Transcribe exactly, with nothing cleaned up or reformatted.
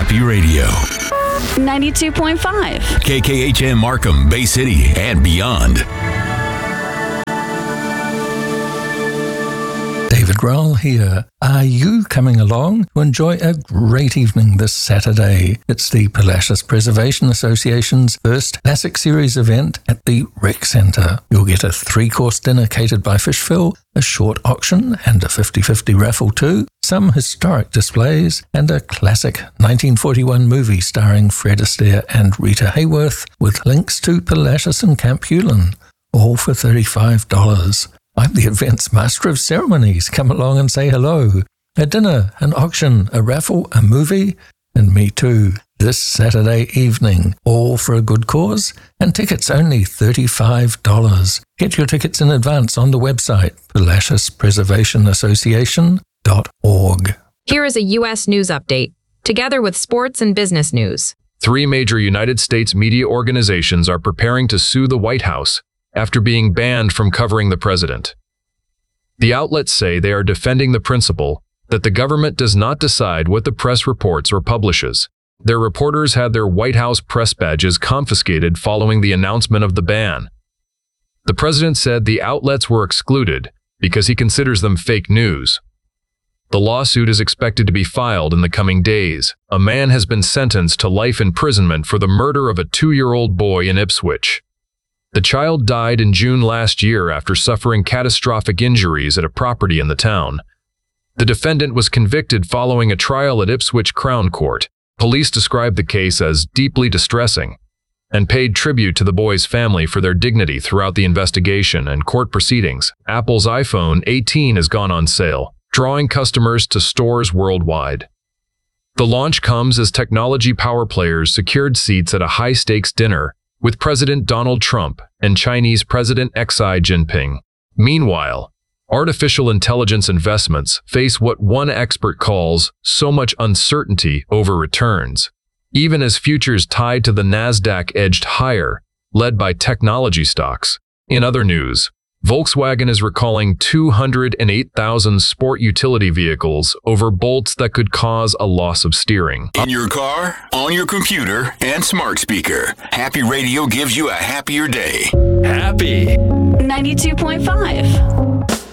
Happy Radio. ninety-two point five. K K H M Markham, Bay City, and beyond. David Grohl here. Are you coming along to enjoy a great evening this Saturday? It's the Palacios Preservation Association's first Classic Series event at the Rec Centre. You'll get a three-course dinner catered by Fishville, a short auction and a fifty-fifty raffle too, some historic displays, and a classic nineteen forty-one movie starring Fred Astaire and Rita Hayworth with links to Palacios and Camp Hewlin, all for thirty-five dollars. I'm the event's master of ceremonies. Come along and say hello. A dinner, an auction, a raffle, a movie, and me too. This Saturday evening, all for a good cause, and tickets only thirty-five dollars. Get your tickets in advance on the website, Palacios Preservation Association dot org. Here is a U S news update, together with sports and business news. Three major United States media organizations are preparing to sue the White House after being banned from covering the president. The outlets say they are defending the principle that the government does not decide what the press reports or publishes. Their reporters had their White House press badges confiscated following the announcement of the ban. The president said the outlets were excluded because he considers them fake news. The lawsuit is expected to be filed in the coming days. A man has been sentenced to life imprisonment for the murder of a two-year-old boy in Ipswich. The child died in June last year after suffering catastrophic injuries at a property in the town. The defendant was convicted following a trial at Ipswich Crown Court. Police described the case as deeply distressing and paid tribute to the boy's family for their dignity throughout the investigation and court proceedings. Apple's iPhone eighteen has gone on sale, drawing customers to stores worldwide. The launch comes as technology power players secured seats at a high-stakes dinner with President Donald Trump and Chinese President Xi Jinping. Meanwhile, artificial intelligence investments face what one expert calls so much uncertainty over returns, even as futures tied to the Nasdaq edged higher, led by technology stocks. In other news, Volkswagen is recalling two hundred eight thousand sport utility vehicles over bolts that could cause a loss of steering. In your car, on your computer, and smart speaker, Happy Radio gives you a happier day. Happy. ninety-two point five.